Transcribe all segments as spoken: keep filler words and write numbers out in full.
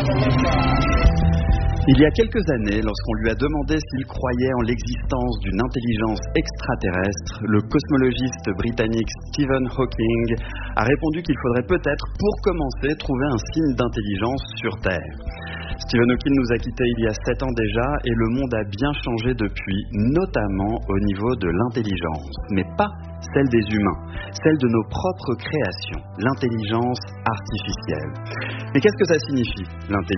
Il y a quelques années, lorsqu'on lui a demandé s'il croyait en l'existence d'une intelligence extraterrestre, le cosmologiste britannique Stephen Hawking a répondu qu'il faudrait peut-être, pour commencer, trouver un signe d'intelligence sur Terre. Stephen Hawking nous a quittés il y a sept ans déjà et le monde a bien changé depuis, notamment au niveau de l'intelligence, mais pas celle des humains, celle de nos propres créations, l'intelligence artificielle. Mais qu'est-ce que ça signifie, l'intelligence ?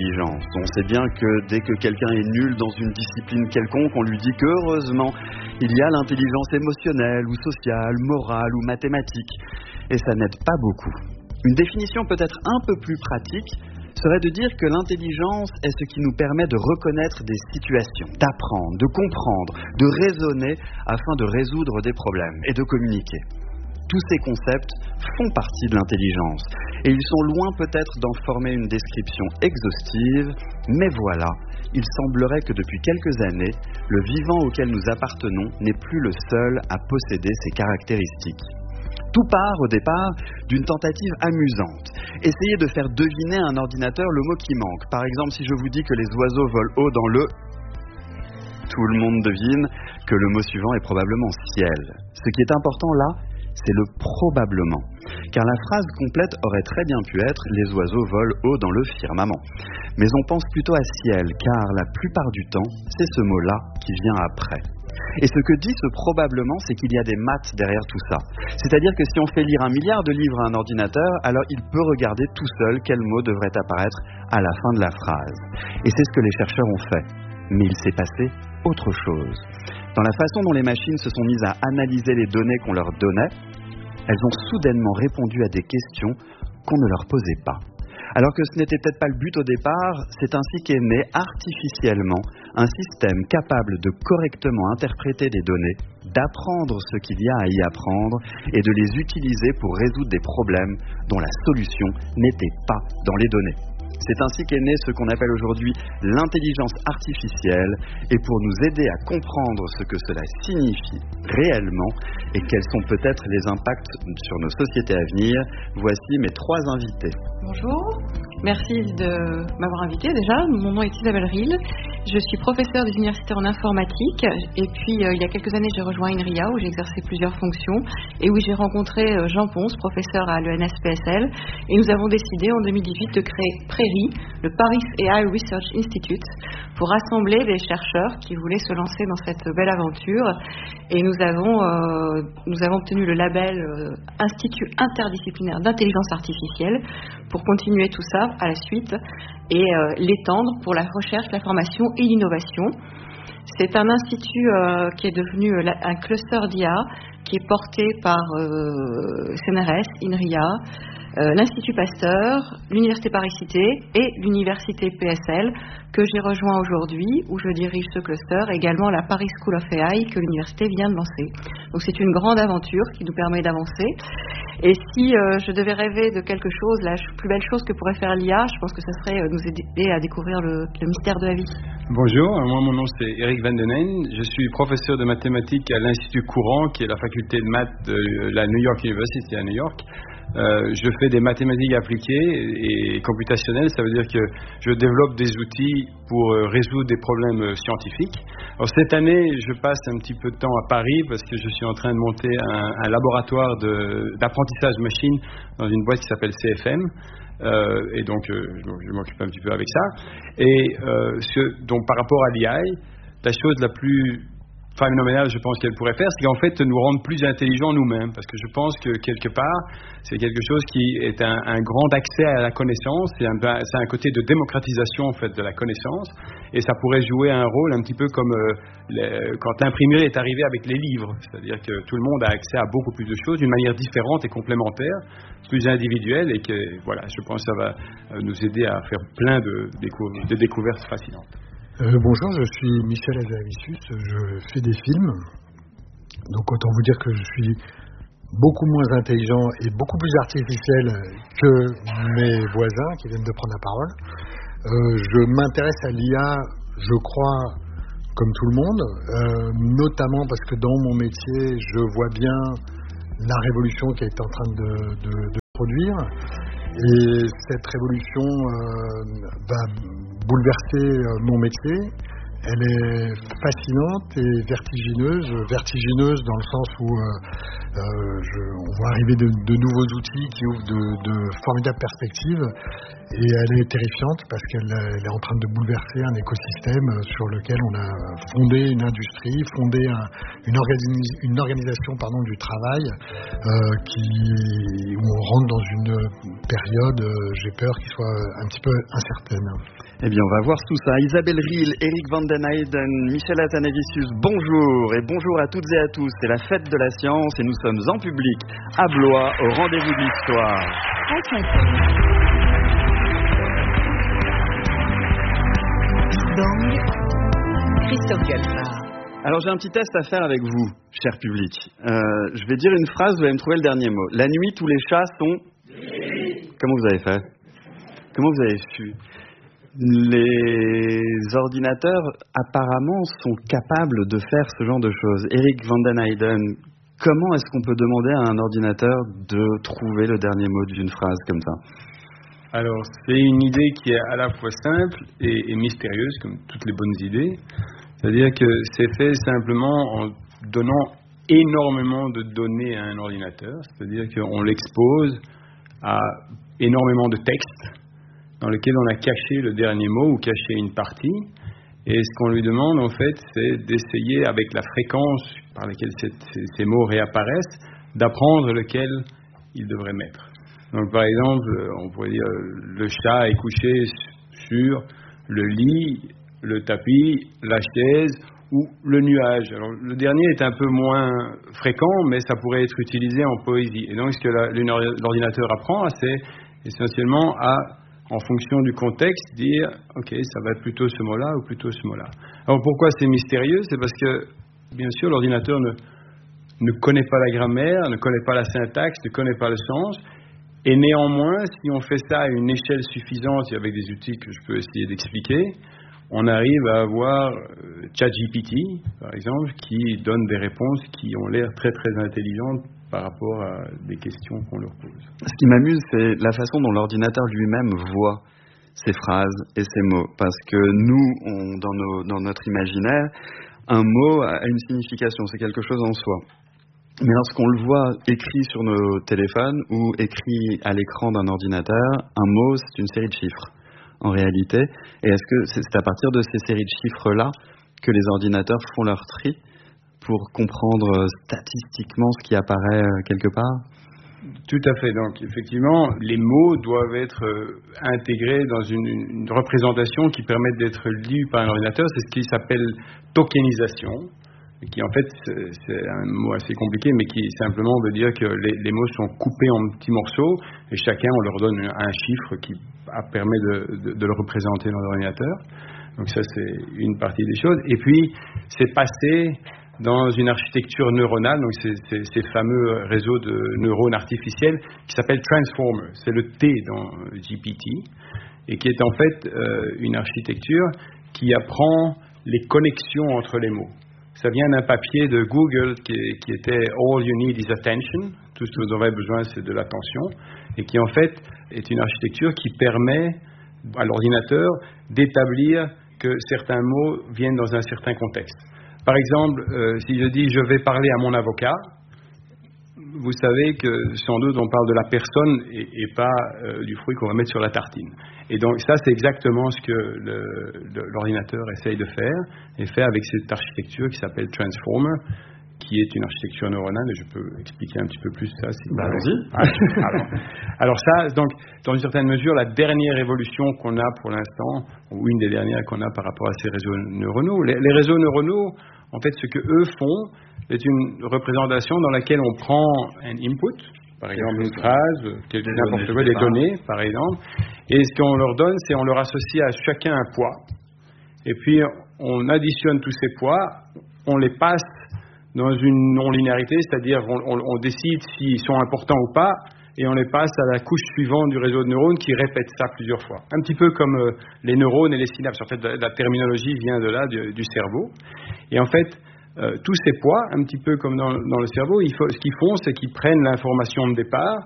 On sait bien que dès que quelqu'un est nul dans une discipline quelconque, on lui dit qu'heureusement, il y a l'intelligence émotionnelle ou sociale, morale ou mathématique. Et ça n'aide pas beaucoup. Une définition peut-être un peu plus pratique serait de dire que l'intelligence est ce qui nous permet de reconnaître des situations, d'apprendre, de comprendre, de raisonner afin de résoudre des problèmes et de communiquer. Tous ces concepts font partie de l'intelligence et ils sont loin peut-être d'en former une description exhaustive, mais voilà, il semblerait que depuis quelques années, le vivant auquel nous appartenons n'est plus le seul à posséder ces caractéristiques. Tout part au départ d'une tentative amusante. Essayez de faire deviner à un ordinateur le mot qui manque. Par exemple, si je vous dis que les oiseaux volent haut dans le... Tout le monde devine que le mot suivant est probablement ciel. Ce qui est important là, c'est le probablement. Car la phrase complète aurait très bien pu être « les oiseaux volent haut dans le firmament ». Mais on pense plutôt à ciel, car la plupart du temps, c'est ce mot-là qui vient après. Et ce que dit ce probablement, c'est qu'il y a des maths derrière tout ça. C'est-à-dire que si on fait lire un milliard de livres à un ordinateur, alors il peut regarder tout seul quel mot devrait apparaître à la fin de la phrase. Et c'est ce que les chercheurs ont fait. Mais il s'est passé autre chose. Dans la façon dont les machines se sont mises à analyser les données qu'on leur donnait, elles ont soudainement répondu à des questions qu'on ne leur posait pas. Alors que ce n'était peut-être pas le but au départ, c'est ainsi qu'est né artificiellement un système capable de correctement interpréter des données, d'apprendre ce qu'il y a à y apprendre et de les utiliser pour résoudre des problèmes dont la solution n'était pas dans les données. C'est ainsi qu'est né ce qu'on appelle aujourd'hui l'intelligence artificielle et pour nous aider à comprendre ce que cela signifie réellement et quels sont peut-être les impacts sur nos sociétés à venir, voici mes trois invités. Bonjour, merci de m'avoir invité déjà. Mon nom est Isabelle Rille, je suis professeure des universités en informatique et puis euh, il y a quelques années j'ai rejoint INRIA où j'ai exercé plusieurs fonctions et où j'ai rencontré euh, Jean Ponce, professeur à l'E N S P S L et nous avons décidé en deux mille dix-huit de créer Prairie, le Paris A I Research Institute, pour rassembler des chercheurs qui voulaient se lancer dans cette belle aventure et nous avons, euh, nous avons obtenu le label euh, Institut interdisciplinaire d'intelligence artificielle pour continuer tout ça à la suite et euh, l'étendre pour la recherche, la formation et l'innovation. C'est un institut euh, qui est devenu euh, un cluster d'I A qui est porté par euh, C N R S, INRIA, euh, l'Institut Pasteur, l'Université Paris-Cité et l'Université P S L que j'ai rejoint aujourd'hui où je dirige ce cluster et également la Paris School of A I que l'université vient de lancer. Donc c'est une grande aventure qui nous permet d'avancer. Et si euh, je devais rêver de quelque chose, la plus belle chose que pourrait faire l'I A, je pense que ce serait euh, nous aider à découvrir le, le mystère de la vie. Bonjour, moi mon nom c'est Eric Van Den Heijn, je suis professeur de mathématiques à l'Institut Courant qui est la faculté de maths de la New York University à New York. Euh, je fais des mathématiques appliquées et computationnelles, ça veut dire que je développe des outils pour euh, résoudre des problèmes euh, scientifiques. Alors cette année, je passe un petit peu de temps à Paris parce que je suis en train de monter un, un laboratoire de, d'apprentissage machine dans une boîte qui s'appelle C F M. Euh, et donc euh, je, je m'occupe un petit peu avec ça. Et euh, ce, donc par rapport à l'I A, la chose la plus phénoménale, je pense qu'elle pourrait faire, c'est qu'en fait nous rendre plus intelligents nous-mêmes, parce que je pense que quelque part c'est quelque chose qui est un, un grand accès à la connaissance, c'est un, c'est un côté de démocratisation en fait de la connaissance, et ça pourrait jouer un rôle un petit peu comme euh, les, quand l'imprimerie est arrivée avec les livres, c'est-à-dire que tout le monde a accès à beaucoup plus de choses d'une manière différente et complémentaire, plus individuelle, et que voilà, je pense que ça va nous aider à faire plein de, décou- de découvertes fascinantes. Euh, bonjour, je suis Michel Azavicius, je fais des films, donc autant vous dire que je suis beaucoup moins intelligent et beaucoup plus artificiel que mes voisins qui viennent de prendre la parole. Euh, je m'intéresse à l'I A, je crois, comme tout le monde, euh, notamment parce que dans mon métier, je vois bien la révolution qui est en train de, de, de produire. Et cette révolution euh, va bouleverser euh, mon métier. Elle est fascinante et vertigineuse, vertigineuse dans le sens où euh, euh, je, on voit arriver de, de nouveaux outils qui ouvrent de, de formidables perspectives, et elle est terrifiante parce qu'elle elle est en train de bouleverser un écosystème sur lequel on a fondé une industrie, fondé un, une, organi- une organisation pardon, du travail euh, qui, où on rentre dans une période, euh, j'ai peur, qui soit un petit peu incertaine. Eh bien, on va voir tout ça. Isabelle Riehl, Eric van den Heijden, Michel Hazanavicius, bonjour et bonjour à toutes et à tous. C'est la fête de la science et nous sommes en public à Blois au rendez-vous de l'histoire. Christophe Galfard. Alors j'ai un petit test à faire avec vous, cher public. Euh, je vais dire une phrase, vous allez me trouver le dernier mot. La nuit, tous les chats sont... Comment vous avez fait? Comment vous avez su? Les ordinateurs apparemment sont capables de faire ce genre de choses. Eric van den Heijden, comment est-ce qu'on peut demander à un ordinateur de trouver le dernier mot d'une phrase comme ça? Alors, c'est une idée qui est à la fois simple et, et mystérieuse, comme toutes les bonnes idées. C'est-à-dire que c'est fait simplement en donnant énormément de données à un ordinateur. C'est-à-dire qu'on l'expose à énormément de textes dans lequel on a caché le dernier mot ou caché une partie. Et ce qu'on lui demande, en fait, c'est d'essayer, avec la fréquence par laquelle ces, ces, ces mots réapparaissent, d'apprendre lequel il devrait mettre. Donc, par exemple, on pourrait dire le chat est couché sur le lit, le tapis, la chaise ou le nuage. Alors, le dernier est un peu moins fréquent, mais ça pourrait être utilisé en poésie. Et donc, ce que la, l'ordinateur apprend, c'est essentiellement à, en fonction du contexte, dire « Ok, ça va être plutôt ce mot-là ou plutôt ce mot-là ». Alors, pourquoi c'est mystérieux? C'est parce que, bien sûr, l'ordinateur ne, ne connaît pas la grammaire, ne connaît pas la syntaxe, ne connaît pas le sens. Et néanmoins, si on fait ça à une échelle suffisante et avec des outils que je peux essayer d'expliquer, on arrive à avoir euh, ChatGPT, par exemple, qui donne des réponses qui ont l'air très très intelligentes par rapport à des questions qu'on leur pose. Ce qui m'amuse, c'est la façon dont l'ordinateur lui-même voit ces phrases et ces mots. Parce que nous, on, dans, nos, dans notre imaginaire, un mot a une signification, c'est quelque chose en soi. Mais lorsqu'on le voit écrit sur nos téléphones ou écrit à l'écran d'un ordinateur, un mot, c'est une série de chiffres, en réalité. Et est-ce que c'est à partir de ces séries de chiffres-là que les ordinateurs font leur tri pour comprendre statistiquement ce qui apparaît quelque part? Tout à fait. Donc, effectivement, les mots doivent être intégrés dans une, une représentation qui permette d'être lue par un ordinateur. C'est ce qui s'appelle tokenisation, qui en fait, c'est un mot assez compliqué, mais qui simplement veut dire que les, les mots sont coupés en petits morceaux, et chacun, on leur donne un chiffre qui permet de, de, de le représenter dans l'ordinateur. Donc ça, c'est une partie des choses. Et puis, c'est passé dans une architecture neuronale, donc c'est, c'est, ces fameux réseaux de neurones artificiels, qui s'appellent Transformer. C'est le T dans G P T, et qui est en fait euh, une architecture qui apprend les connexions entre les mots. Ça vient d'un papier de Google qui, qui était All you need is attention. Tout ce que vous aurez besoin, c'est de l'attention. Et qui, en fait, est une architecture qui permet à l'ordinateur d'établir que certains mots viennent dans un certain contexte. Par exemple, euh, si je dis « je vais parler à mon avocat », vous savez que sans doute on parle de la personne et, et pas euh, du fruit qu'on va mettre sur la tartine. Et donc ça, c'est exactement ce que le, le, l'ordinateur essaye de faire et fait avec cette architecture qui s'appelle Transformer, qui est une architecture neuronale, et je peux expliquer un petit peu plus ça. Si bah, allons-y. Ah, alors, alors ça, donc, dans une certaine mesure, la dernière évolution qu'on a pour l'instant, ou une des dernières qu'on a par rapport à ces réseaux neuronaux, les, les réseaux neuronaux, en fait, ce que eux font, c'est une représentation dans laquelle on prend un input, par exemple une phrase, n'importe quoi, des données, par exemple, et ce qu'on leur donne, c'est on leur associe à chacun un poids, et puis on additionne tous ces poids, on les passe dans une non-linéarité, c'est-à-dire on, on, on décide s'ils sont importants ou pas, et on les passe à la couche suivante du réseau de neurones qui répète ça plusieurs fois. Un petit peu comme euh, les neurones et les synapses. En fait, la, la terminologie vient de là, du, du cerveau. Et en fait, euh, tous ces poids, un petit peu comme dans, dans le cerveau, il faut, ce qu'ils font, c'est qu'ils prennent l'information de départ,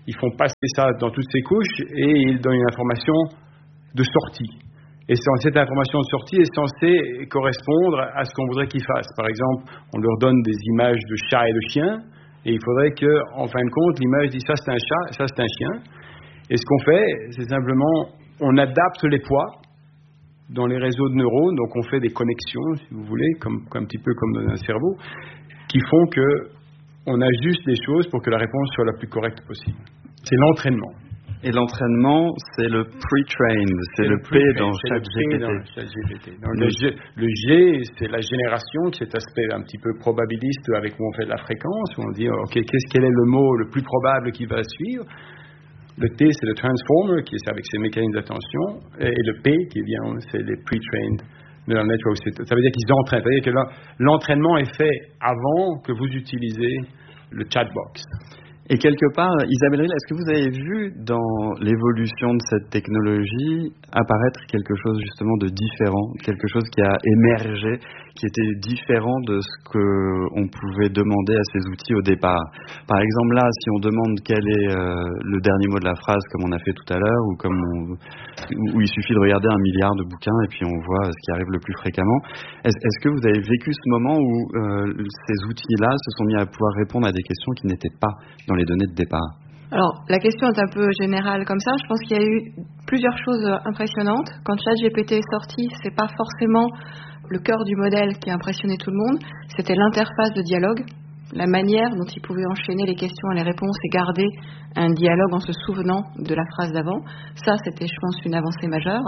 ils font passer ça dans toutes ces couches et ils donnent une information de sortie. Et cette information de sortie est censée correspondre à ce qu'on voudrait qu'ils fassent. Par exemple, on leur donne des images de chats et de chiens, et il faudrait qu'en fin de compte, l'image dit ça c'est un chat, ça c'est un chien. Et ce qu'on fait, c'est simplement, on adapte les poids dans les réseaux de neurones, donc on fait des connexions, si vous voulez, comme, comme un petit peu comme dans un cerveau, qui font qu'on ajuste les choses pour que la réponse soit la plus correcte possible. C'est l'entraînement. Et l'entraînement, c'est le pre-trained, c'est, c'est le, le P dans ChatGPT. Le, le G, le G, c'est la génération, cet aspect un petit peu probabiliste avec où on fait de la fréquence, où on dit, ok, qu'est-ce, quel est le mot le plus probable qui va suivre. Le T, c'est le transformer, qui est avec ses mécanismes d'attention, et le P, qui vient, c'est les pre-trained neural networks. Ça veut dire qu'ils entraînent. Ça veut dire que là, l'entraînement est fait avant que vous utilisez le chatbox. Et quelque part, Isabelle Rille, est-ce que vous avez vu dans l'évolution de cette technologie apparaître quelque chose justement de différent, quelque chose qui a émergé, qui était différent de ce qu'on pouvait demander à ces outils au départ? Par exemple là, si on demande quel est euh, le dernier mot de la phrase, comme on a fait tout à l'heure, ou comme on, où il suffit de regarder un milliard de bouquins et puis on voit ce qui arrive le plus fréquemment, est-ce, est-ce que vous avez vécu ce moment où euh, ces outils-là se sont mis à pouvoir répondre à des questions qui n'étaient pas dans les données de départ? Alors, la question est un peu générale comme ça. Je pense qu'il y a eu plusieurs choses impressionnantes. Quand ChatGPT est sorti, c'est pas forcément le cœur du modèle qui a impressionné tout le monde. C'était l'interface de dialogue, la manière dont il pouvait enchaîner les questions et les réponses et garder un dialogue en se souvenant de la phrase d'avant. Ça, c'était, je pense, une avancée majeure.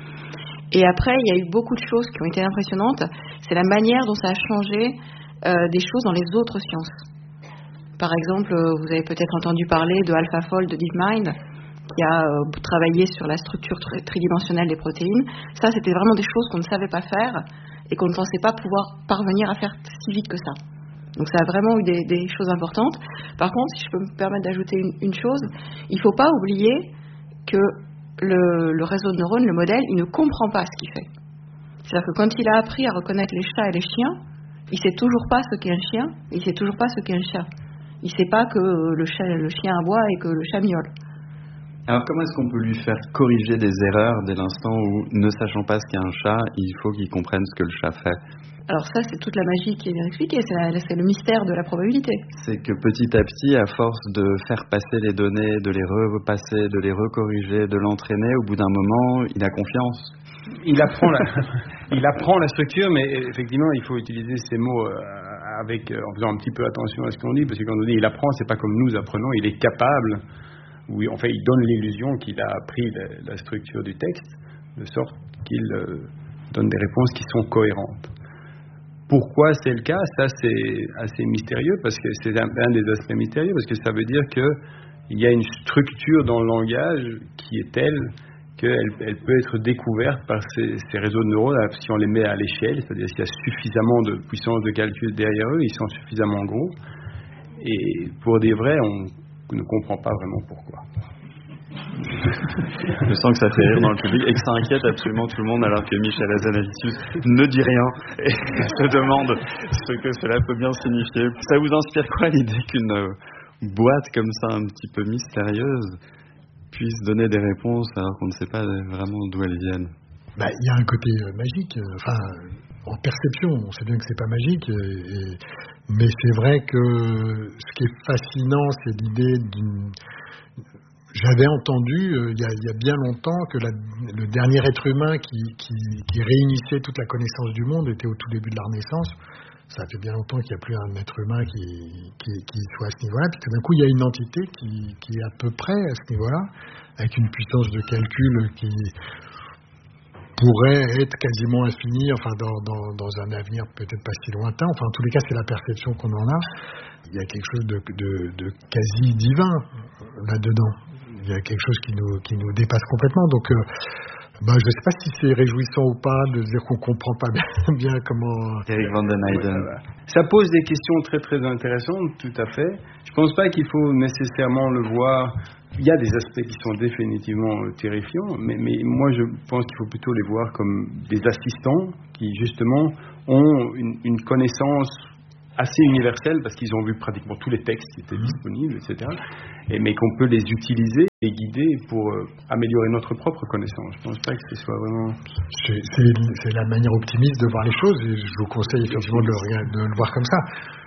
Et après, il y a eu beaucoup de choses qui ont été impressionnantes. C'est la manière dont ça a changé euh, des choses dans les autres sciences. Par exemple, vous avez peut-être entendu parler de AlphaFold de DeepMind, qui a euh, travaillé sur la structure tri- tridimensionnelle des protéines. Ça, c'était vraiment des choses qu'on ne savait pas faire et qu'on ne pensait pas pouvoir parvenir à faire si vite que ça. Donc ça a vraiment eu des, des choses importantes. Par contre, si je peux me permettre d'ajouter une, une chose, il ne faut pas oublier que le, le réseau de neurones, le modèle, il ne comprend pas ce qu'il fait. C'est-à-dire que quand il a appris à reconnaître les chats et les chiens, il ne sait toujours pas ce qu'est un chien, et il ne sait toujours pas ce qu'est un chat. Il ne sait pas que le, chat, le chien aboie et que le chat miaule. Alors comment est-ce qu'on peut lui faire corriger des erreurs dès l'instant où, ne sachant pas ce qu'est un chat, il faut qu'il comprenne ce que le chat fait? Alors ça, c'est toute la magie qui est bien expliquée, c'est, la, c'est le mystère de la probabilité. C'est que petit à petit, à force de faire passer les données, de les repasser, de les recorriger, de l'entraîner, au bout d'un moment, il a confiance. Il apprend la, il apprend la structure, mais effectivement, il faut utiliser ces mots euh, avec, euh, en faisant un petit peu attention à ce qu'on dit, parce que quand on dit il apprend, c'est pas comme nous apprenons, il est capable, ou en fait, il donne l'illusion qu'il a appris la, la structure du texte, de sorte qu'il euh, donne des réponses qui sont cohérentes. Pourquoi c'est le cas? Ça, c'est assez mystérieux, parce que c'est un, un des aspects mystérieux, parce que ça veut dire qu'il y a une structure dans le langage qui est telle qu'elle elle peut être découverte par ces, ces réseaux de neurones si on les met à l'échelle, c'est-à-dire s'il y a suffisamment de puissance de calcul derrière eux, ils sont suffisamment gros. Et pour des vrais, on ne comprend pas vraiment pourquoi. Je sens que ça fait rire dans le public et que ça inquiète absolument tout le monde, alors que Michel Hazanavicius ne dit rien et se demande ce que cela peut bien signifier. Ça vous inspire quoi l'idée qu'une boîte comme ça, un petit peu mystérieuse, puisse donner des réponses alors qu'on ne sait pas vraiment d'où elles viennent? Bah, il y a un côté euh, magique, euh, enfin, en perception, on sait bien que c'est pas magique, et, et, mais c'est vrai que ce qui est fascinant, c'est l'idée d'une... J'avais entendu, euh, il, y a, il y a bien longtemps, que la, le dernier être humain qui, qui, qui réunissait toute la connaissance du monde était au tout début de la Renaissance. Ça fait bien longtemps qu'il n'y a plus un être humain qui, qui, qui soit à ce niveau-là. Puis tout d'un coup, il y a une entité qui, qui est à peu près à ce niveau-là, avec une puissance de calcul qui pourrait être quasiment infinie, enfin dans, dans, dans un avenir peut-être pas si lointain. Enfin, en tous les cas, c'est la perception qu'on en a. Il y a quelque chose de, de, de quasi divin là-dedans. Il y a quelque chose qui nous, qui nous dépasse complètement. Donc, euh, bah, je ne sais pas si c'est réjouissant ou pas de dire qu'on ne comprend pas bien, bien comment... Eric van den Eijden. Ça pose des questions très très intéressantes, tout à fait. Je ne pense pas qu'il faut nécessairement le voir... Il y a des aspects qui sont définitivement terrifiants, mais, mais moi je pense qu'il faut plutôt les voir comme des assistants qui justement ont une, une connaissance assez universels parce qu'ils ont vu pratiquement tous les textes qui étaient disponibles, et cetera. Et, mais qu'on peut les utiliser et guider pour euh, améliorer notre propre connaissance. Je ne pense pas que ce soit vraiment... C'est, c'est, c'est la manière optimiste de voir les choses et je vous conseille effectivement de le, de le voir comme ça.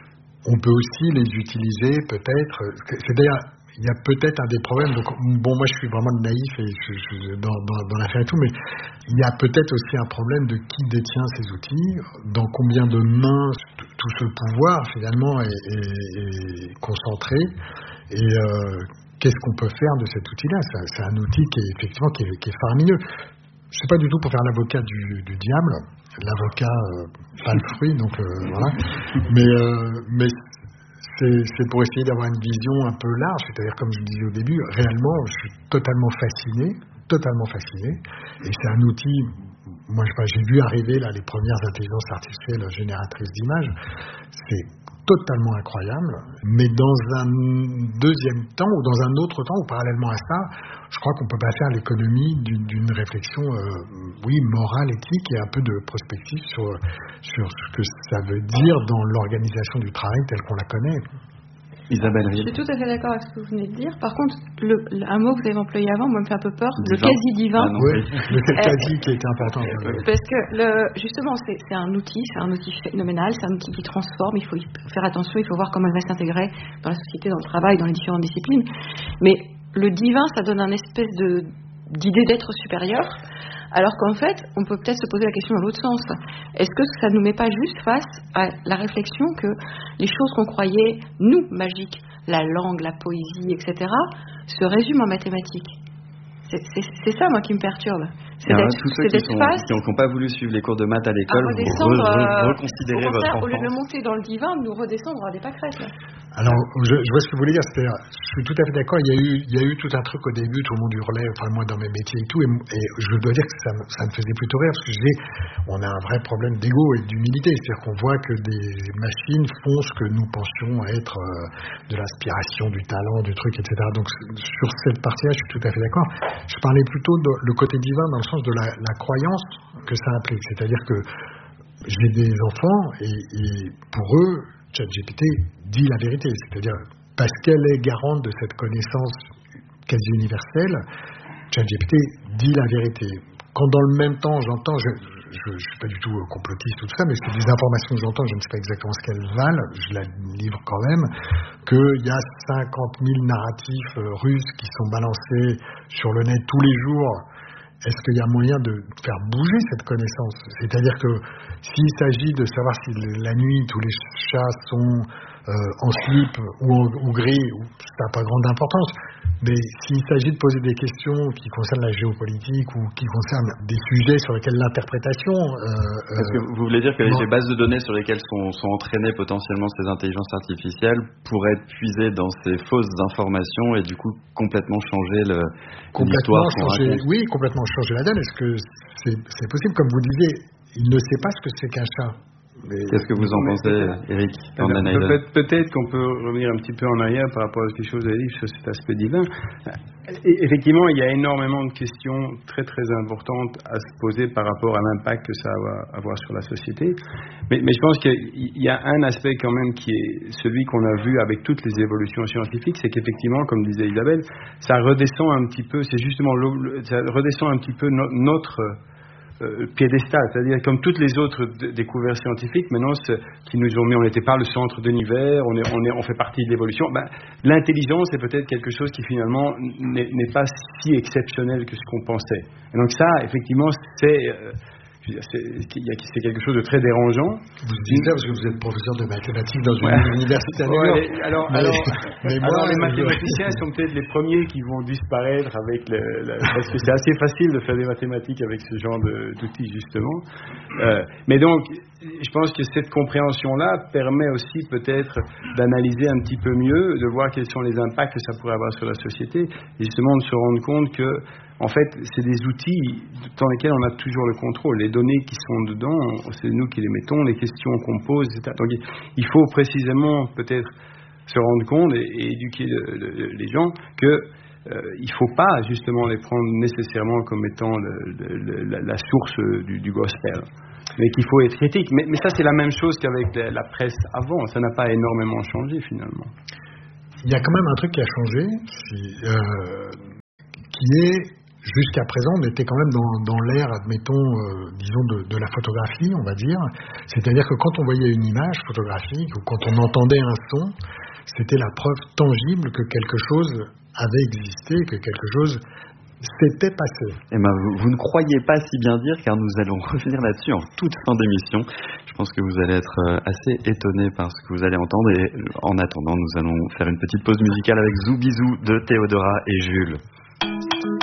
On peut aussi les utiliser peut-être... C'est d'ailleurs... Il y a peut-être un des problèmes, donc bon, moi je suis vraiment naïf et je, je, dans, dans, dans l'affaire et tout, mais il y a peut-être aussi un problème de qui détient ces outils, dans combien de mains tout ce pouvoir finalement est, est, est concentré, et euh, qu'est-ce qu'on peut faire de cet outil-là. C'est, c'est un outil qui est effectivement qui est, qui est faramineux. Je sais pas du tout pour faire l'avocat du, du diable, l'avocat euh, pas le fruit, donc euh, voilà, mais euh, mais C'est, c'est pour essayer d'avoir une vision un peu large, c'est-à-dire comme je le disais au début, réellement je suis totalement fasciné, totalement fasciné, et c'est un outil, moi j'ai vu arriver là les premières intelligences artificielles génératrices d'images, c'est totalement incroyable, mais dans un deuxième temps ou dans un autre temps ou parallèlement à ça, je crois qu'on ne peut pas faire l'économie d'une, d'une réflexion euh, oui, morale, éthique et un peu de prospective sur, sur ce que ça veut dire dans l'organisation du travail tel qu'on la connaît. Isabelle Je Ril. suis tout à fait d'accord avec ce que vous venez de dire. Par contre, le, un mot que vous avez employé avant, moi, me fait un peu peur, Divin. le quasi-divin. Ah non, Oui, oui. le quasi qui était important. Parce que, le, justement, c'est, c'est un outil, c'est un outil phénoménal, c'est un outil qui transforme, il faut y faire attention, il faut voir comment il va s'intégrer dans la société, dans le travail, dans les différentes disciplines. Mais le divin, ça donne un espèce de, d'idée d'être supérieur, alors qu'en fait, on peut peut-être se poser la question dans l'autre sens. Est-ce que ça ne nous met pas juste face à la réflexion que les choses qu'on croyait, nous, magiques, la langue, la poésie, et cetera, se résument en mathématiques? C'est, c'est, c'est ça, moi, qui me perturbe. C'est Alors, d'être, tous ceux c'est qui d'être n'ont face pas voulu suivre les cours de maths à l'école, à vous redescendre, re, re, euh, reconsidérez au contraire, votre au lieu de enfance. monter dans le divin, nous redescendre à des pâquerettes. Là. Alors, je, je vois ce que vous voulez dire, c'est-à-dire, je suis tout à fait d'accord, il y a eu, il y a eu tout un truc au début, tout le monde hurlait, enfin moi dans mes métiers et tout, et, et je dois dire que ça, me- ça me faisait plutôt rire, parce que j'ai, on a un vrai problème d'ego et d'humilité, c'est-à-dire qu'on voit que des machines font ce que nous pensions être euh, de l'inspiration, du talent, du truc, et cetera. Donc sur cette partie-là, je suis tout à fait d'accord. Je parlais plutôt de le côté divin dans le sens de la, la croyance que ça implique, c'est-à-dire que j'ai des enfants et, et pour eux, ChatGPT dit la vérité, c'est-à-dire parce qu'elle est garante de cette connaissance quasi universelle, ChatGPT dit la vérité. Quand dans le même temps j'entends, je ne suis pas du tout complotiste tout ça, mais c'est des informations que j'entends, je ne sais pas exactement ce qu'elles valent, je la livre quand même, qu'il y a cinquante mille narratifs russes qui sont balancés sur le net tous les jours. Est-ce qu'il y a moyen de faire bouger cette connaissance? C'est-à-dire que s'il s'agit de savoir si la nuit tous les chats sont euh, en slip ou, en, ou gris, ça n'a pas grande importance. Mais s'il s'agit de poser des questions qui concernent la géopolitique ou qui concernent des sujets sur lesquels l'interprétation... Euh, Parce que vous voulez dire que non. les bases de données sur lesquelles sont, sont entraînées potentiellement ces intelligences artificielles pourraient être puisées dans ces fausses informations et du coup complètement changer le, complètement l'histoire qu'on changer, raconte. oui, complètement changer la donne. Est-ce que c'est, c'est possible? Comme vous disiez, il ne sait pas ce que c'est qu'un chat. Mais Qu'est-ce que vous en pensez, Eric Van den Heyden? Peut-être, peut-être qu'on peut revenir un petit peu en arrière par rapport à quelque chose que vous avez dit sur cet aspect divin. Et effectivement, il y a énormément de questions très très importantes à se poser par rapport à l'impact que ça va avoir sur la société. Mais, mais je pense qu'il y a un aspect quand même qui est celui qu'on a vu avec toutes les évolutions scientifiques, c'est qu'effectivement, comme disait Isabelle, ça redescend un petit peu, c'est justement, ça redescend un petit peu no, notre... Euh, piédestal, c'est-à-dire comme toutes les autres d- découvertes scientifiques, maintenant qui nous ont mis, on n'était pas le centre de l'univers, on, est, on, est, on fait partie de l'évolution. Ben, l'intelligence est peut-être quelque chose qui finalement n'est, n'est pas si exceptionnel que ce qu'on pensait. Et donc ça, effectivement, c'est, euh, c'est, c'est quelque chose de très dérangeant. vous dites ça parce que vous êtes professeur de mathématiques dans une Ouais. université à New Ouais, York. alors, mais, alors, mais moi, alors les je- mathématiciens sont peut-être les premiers qui vont disparaître avec le, le- parce que c'est assez facile de faire des mathématiques avec ce genre de, d'outils justement. Euh, mais donc, je pense que cette compréhension-là permet aussi peut-être d'analyser un petit peu mieux, de voir quels sont les impacts que ça pourrait avoir sur la société, et justement de se rendre compte que en fait, c'est des outils dans lesquels on a toujours le contrôle. Les données qui sont dedans, c'est nous qui les mettons, les questions qu'on pose, et cetera. Donc, il faut précisément peut-être se rendre compte et, et éduquer le, le, les gens que euh, il ne faut pas justement les prendre nécessairement comme étant le, le, le, la, la source du, du gospel, mais qu'il faut être critique. Mais, mais ça, c'est la même chose qu'avec la, la presse avant. Ça n'a pas énormément changé finalement. Il y a quand même un truc qui a changé, euh, qui est, jusqu'à présent, on était quand même dans, dans l'ère, admettons, euh, disons, de, de la photographie, on va dire. C'est-à-dire que quand on voyait une image photographique ou quand on entendait un son, c'était la preuve tangible que quelque chose avait existé, que quelque chose s'était passé. Eh ben, vous, vous ne croyez pas si bien dire, car nous allons revenir là-dessus en toute fin d'émission. Je pense que vous allez être assez étonnés par ce que vous allez entendre. Et en attendant, nous allons faire une petite pause musicale avec Zoubizou de Théodora et Jules.